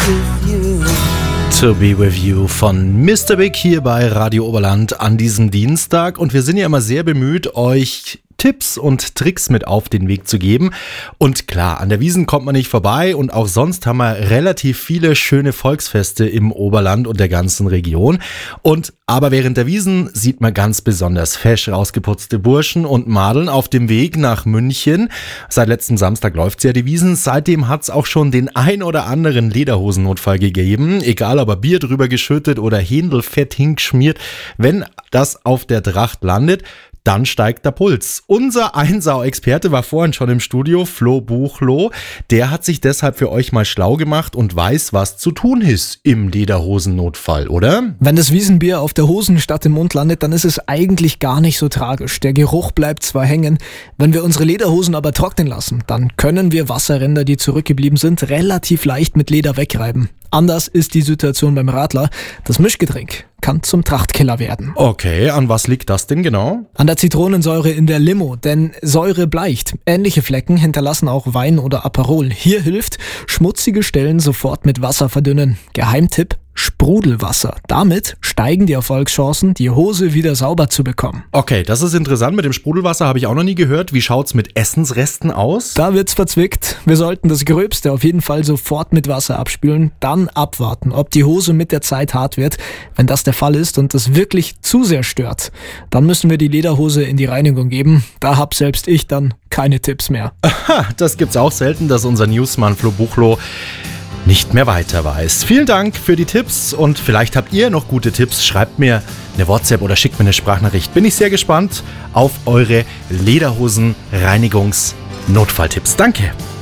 To Be With You von Mr. Big hier bei Radio Oberland an diesem Dienstag. Und wir sind ja immer sehr bemüht, euch Tipps und Tricks mit auf den Weg zu geben. Und klar, an der Wiesn kommt man nicht vorbei und auch sonst haben wir relativ viele schöne Volksfeste im Oberland und der ganzen Region. Aber während der Wiesn sieht man ganz besonders fesch rausgeputzte Burschen und Madeln auf dem Weg nach München. Seit letztem Samstag läuft ja die Wiesn. Seitdem hat's auch schon den ein oder anderen Lederhosennotfall gegeben. Egal, ob er Bier drüber geschüttet oder Händelfett hingeschmiert. Wenn das auf der Tracht landet, dann steigt der Puls. Unser Einsau-Experte war vorhin schon im Studio, Flo Buchloh. Der hat sich deshalb für euch mal schlau gemacht und weiß, was zu tun ist im Lederhosennotfall, oder? Wenn das Wiesenbier auf der Hosen statt im Mund landet, dann ist es eigentlich gar nicht so tragisch. Der Geruch bleibt zwar hängen, wenn wir unsere Lederhosen aber trocknen lassen, dann können wir Wasserränder, die zurückgeblieben sind, relativ leicht mit Leder wegreiben. Anders ist die Situation beim Radler. Das Mischgetränk kann zum Trachtkiller werden. Okay, an was liegt das denn genau? An der Zitronensäure in der Limo, denn Säure bleicht. Ähnliche Flecken hinterlassen auch Wein oder Aperol. Hier hilft, schmutzige Stellen sofort mit Wasser verdünnen. Geheimtipp: Sprudelwasser. Damit steigen die Erfolgschancen, die Hose wieder sauber zu bekommen. Okay, das ist interessant. Mit dem Sprudelwasser habe ich auch noch nie gehört. Wie schaut's mit Essensresten aus? Da wird's verzwickt. Wir sollten das Gröbste auf jeden Fall sofort mit Wasser abspülen, dann abwarten, ob die Hose mit der Zeit hart wird. Wenn das der Fall ist und das wirklich zu sehr stört, dann müssen wir die Lederhose in die Reinigung geben. Da hab selbst ich dann keine Tipps mehr. Aha, das gibt's auch selten, dass unser Newsmann Flo Buchloh nicht mehr weiter weiß. Vielen Dank für die Tipps und vielleicht habt ihr noch gute Tipps. Schreibt mir eine WhatsApp oder schickt mir eine Sprachnachricht. Bin ich sehr gespannt auf eure Lederhosen-Reinigungs-Notfalltipps. Danke.